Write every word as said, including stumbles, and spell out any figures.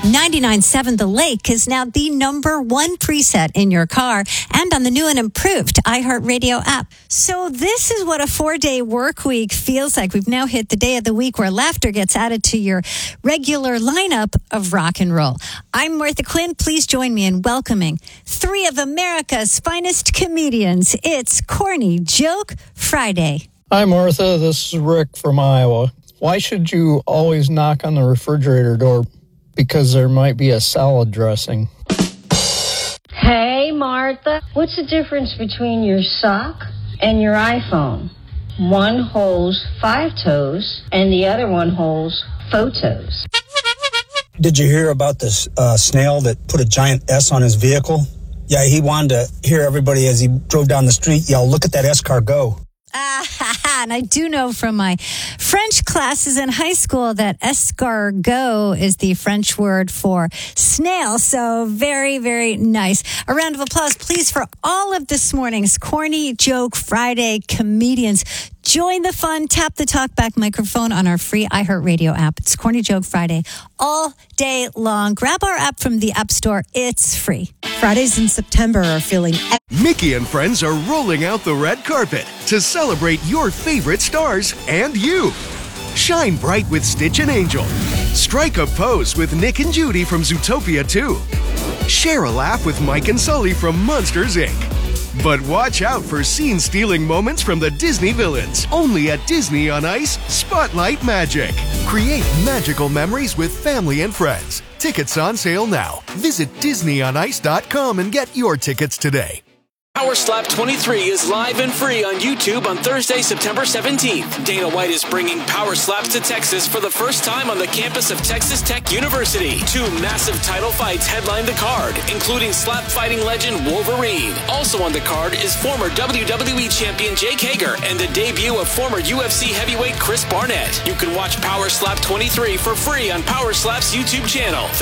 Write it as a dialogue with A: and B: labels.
A: ninety-nine point seven The Lake is now the number one preset in your car and on the new and improved iHeartRadio app. So this is what a four-day work week feels like. We've now hit the day of the week where laughter gets added to your regular lineup of rock and roll. I'm Martha Quinn. Please join me in welcoming three of America's finest comedians. It's Corny Joke Friday.
B: Hi, Martha. This is Rick from Iowa. Why should you always knock on the refrigerator door? Because there might be a salad dressing.
C: Hey, Martha. What's the difference between your sock and your iPhone? One holds five toes and the other one holds photos.
D: Did you hear about this uh, snail that put a giant S on his vehicle? Yeah, he wanted to hear everybody as he drove down the street yell, "Look at that escargot."
A: Ah, and I do know from my French classes in high school that escargot is the French word for snail. So very, very nice. A round of applause, please, for all of this morning's Corny Joke Friday comedians. Join the fun. Tap the talkback microphone on our free iHeartRadio app. It's Corny Joke Friday all day long. Grab our app from the App Store. It's free.
E: Fridays in September are feeling...
F: Mickey and friends are rolling out the red carpet to celebrate your favorite stars and you. Shine bright with Stitch and Angel. Strike a pose with Nick and Judy from Zootopia two. Share a laugh with Mike and Sully from Monsters, Incorporated. But watch out for scene-stealing moments from the Disney villains. Only at Disney on Ice, Spotlight Magic. Create magical memories with family and friends. Tickets on sale now. Visit Disney on Ice dot com and get your tickets today.
G: Power Slap twenty-three is live and free on YouTube on Thursday, September seventeenth. Dana White is bringing Power Slaps to Texas for the first time on the campus of Texas Tech University. Two massive title fights headline the card, including slap fighting legend Wolverine. Also on the card is former W W E champion Jake Hager and the debut of former U F C heavyweight Chris Barnett. You can watch Power Slap twenty-three for free on Power Slap's YouTube channel.